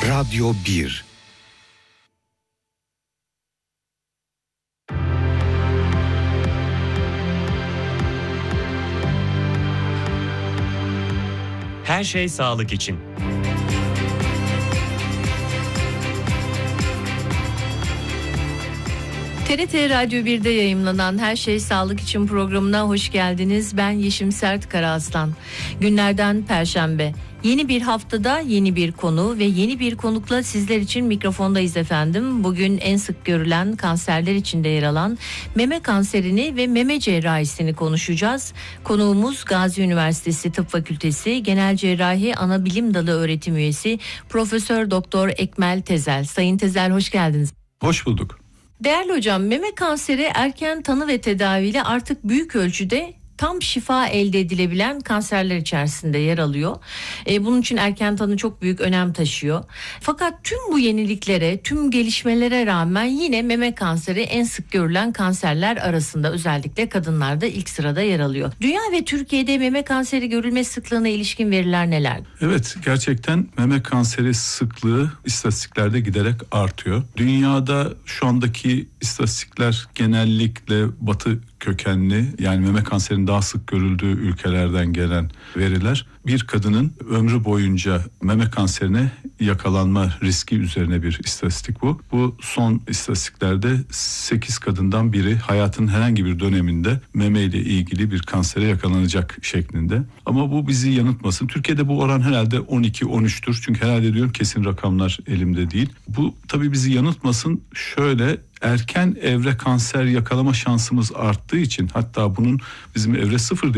Radyo 1. Her şey sağlık için. TRT Radyo 1'de yayımlanan Her Şey Sağlık için programına hoş geldiniz. Ben Yeşim Sert Karaaslan. Günlerden Perşembe. Yeni bir haftada yeni bir konu ve yeni bir konukla sizler için mikrofondayız efendim. Bugün en sık görülen kanserler içinde yer alan meme kanserini ve meme cerrahisini konuşacağız. Konuğumuz Gazi Üniversitesi Tıp Fakültesi Genel Cerrahi Anabilim Dalı öğretim üyesi Profesör Doktor Ekmel Tezel. Sayın Tezel, hoş geldiniz. Hoş bulduk. Değerli hocam, meme kanseri erken tanı ve tedaviyle artık büyük ölçüde tam şifa elde edilebilen kanserler içerisinde yer alıyor. Bunun için erken tanı çok büyük önem taşıyor. Fakat tüm bu yeniliklere, tüm gelişmelere rağmen yine meme kanseri en sık görülen kanserler arasında, özellikle kadınlarda ilk sırada yer alıyor. Dünya ve Türkiye'de meme kanseri görülme sıklığına ilişkin veriler neler? Evet, gerçekten meme kanseri sıklığı istatistiklerde giderek artıyor. Dünyada şu andaki istatistikler genellikle Batı kökenli, yani meme kanserinin daha sık görüldüğü ülkelerden gelen veriler. Bir kadının ömrü boyunca meme kanserine yakalanma riski üzerine bir istatistik bu. Bu son istatistiklerde 8 kadından biri hayatının herhangi bir döneminde meme ile ilgili bir kansere yakalanacak şeklinde. Ama bu bizi yanıltmasın. Türkiye'de bu oran herhalde 12-13'tür. Çünkü herhalde diyorum, kesin rakamlar elimde değil. Bu tabii bizi yanıltmasın. Şöyle, erken evre kanser yakalama şansımız arttığı için, hatta bunun bizim evre 0